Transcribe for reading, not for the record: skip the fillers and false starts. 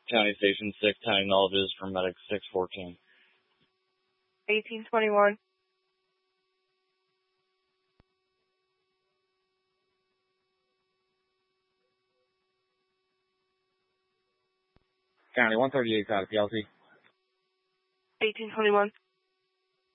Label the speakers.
Speaker 1: County Station 6, County acknowledges from Medic 614.
Speaker 2: 1821.
Speaker 1: County 138 out of PLC.
Speaker 2: 1821.